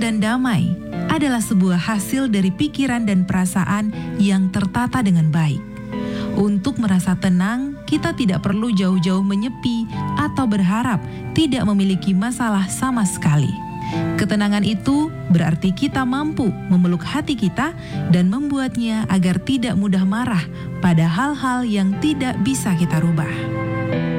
dan damai adalah sebuah hasil dari pikiran dan perasaan yang tertata dengan baik. Untuk merasa tenang, kita tidak perlu jauh-jauh menyepi atau berharap tidak memiliki masalah sama sekali. Ketenangan itu berarti kita mampu memeluk hati kita dan membuatnya agar tidak mudah marah pada hal-hal yang tidak bisa kita rubah.